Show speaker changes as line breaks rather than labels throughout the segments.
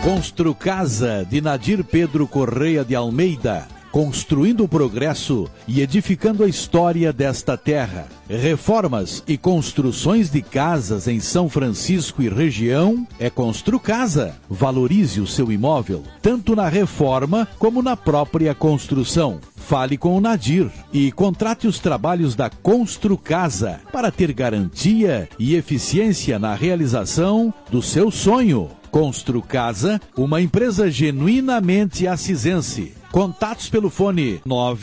Construcasa, de Nadir Pedro Correia de Almeida, construindo o progresso e edificando a história desta terra. Reformas e construções de casas em São Francisco e região é Construcasa. Valorize o seu imóvel, tanto na reforma como na própria construção. Fale com o Nadir e contrate os trabalhos da Construcasa para ter garantia e eficiência na realização do seu sonho. Construcasa, uma empresa genuinamente acisense. Contatos pelo fone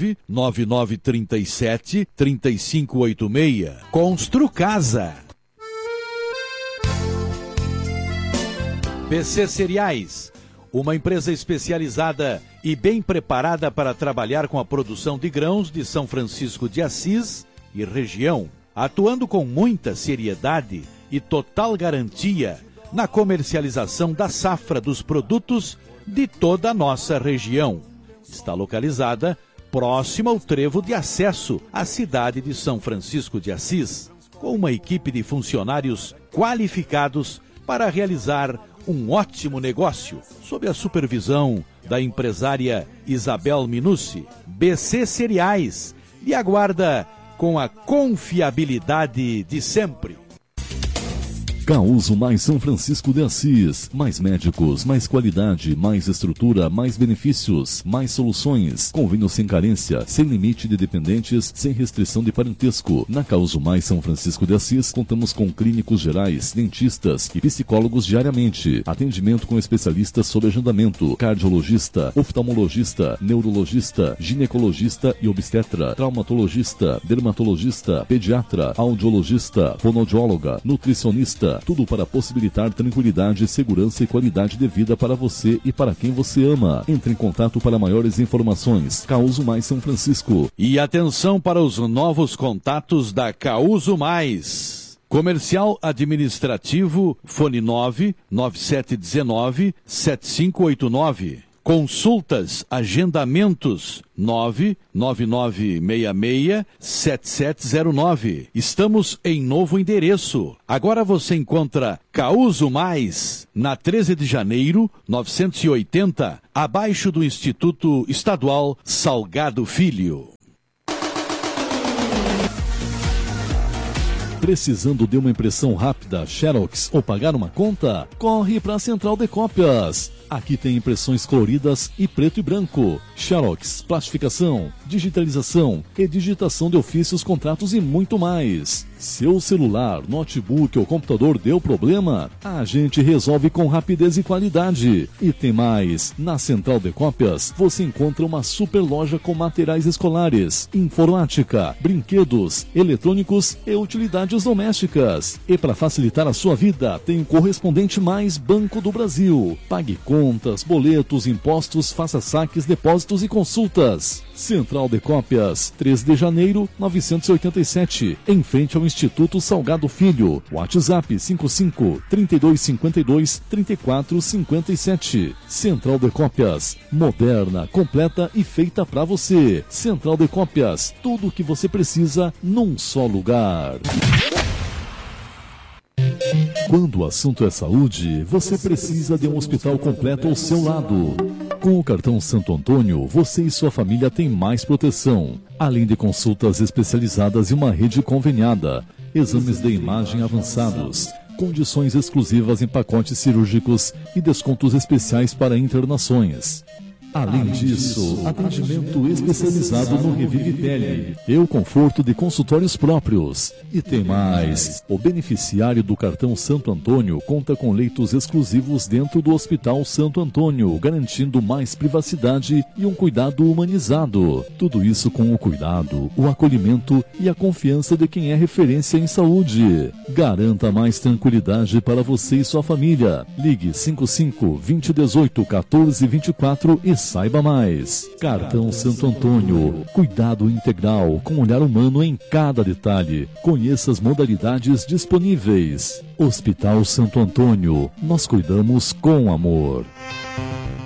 99937-3586. Construcasa. BC Cereais, uma empresa especializada e bem preparada para trabalhar com a produção de grãos de São Francisco de Assis e região, atuando com muita seriedade e total garantia na comercialização da safra dos produtos de toda a nossa região. Está localizada próxima ao trevo de acesso à cidade de São Francisco de Assis, com uma equipe de funcionários qualificados para realizar um ótimo negócio, sob a supervisão da empresária Isabel Minucci. BC Cereais lhe aguarda com a confiabilidade de sempre.
Causo Mais São Francisco de Assis. Mais médicos, mais qualidade, mais estrutura, mais benefícios, mais soluções. Convênio sem carência, sem limite de dependentes, sem restrição de parentesco. Na Causo Mais São Francisco de Assis, contamos com clínicos gerais, dentistas e psicólogos diariamente. Atendimento com especialistas sob agendamento. Cardiologista, oftalmologista, neurologista, ginecologista e obstetra, traumatologista, dermatologista, pediatra, audiologista, fonoaudióloga, nutricionista. Tudo para possibilitar tranquilidade, segurança e qualidade de vida para você e para quem você ama. Entre em contato para maiores informações. Causo Mais São Francisco.
E atenção para os novos contatos da Causo Mais. Comercial Administrativo, fone 99719-7589. Consultas, agendamentos 99966-7709. Estamos em novo endereço. Agora você encontra Causo Mais na 13 de janeiro, 980, abaixo do Instituto Estadual Salgado Filho.
Precisando de uma impressão rápida, Xerox ou pagar uma conta? Corre para a Central de Cópias. Aqui tem impressões coloridas e preto e branco, Xerox, plastificação, digitalização, redigitação de ofícios, contratos e muito mais. Seu celular, notebook ou computador deu problema? A gente resolve com rapidez e qualidade. E tem mais, na Central de Cópias você encontra uma super loja com materiais escolares, informática, brinquedos, eletrônicos e utilidades domésticas. E para facilitar a sua vida, tem o correspondente mais Banco do Brasil. Pague contas, boletos, impostos, faça saques, depósitos e consultas. Central de Cópias, 3 de janeiro, 987, em frente ao Instituto Salgado Filho. WhatsApp 55-3252-3457. Central de Cópias, moderna, completa e feita para você. Central de Cópias, tudo o que você precisa num só lugar. Quando o assunto é saúde, você precisa de um hospital completo ao seu lado. Com o cartão Santo Antônio, você e sua família têm mais proteção, além de consultas especializadas e uma rede conveniada, exames de imagem avançados, condições exclusivas em pacotes cirúrgicos e descontos especiais para internações. Além disso, atendimento especializado no Revive Pele e o conforto de consultórios próprios. E tem mais, o beneficiário do cartão Santo Antônio conta com leitos exclusivos dentro do Hospital Santo Antônio, garantindo mais privacidade e um cuidado humanizado. Tudo isso com o cuidado, o acolhimento e a confiança de quem é referência em saúde. Garanta mais tranquilidade para você e sua família. Ligue 55-2018-1424 e saiba mais. Cartão Santo Antônio. Cuidado integral com olhar humano em cada detalhe. Conheça as modalidades disponíveis. Hospital Santo Antônio. Nós cuidamos com amor.